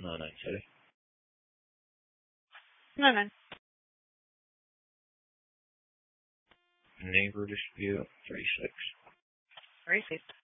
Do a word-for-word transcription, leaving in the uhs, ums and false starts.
Nine nine city. Nine nine. Neighbor dispute. Three six. Three six.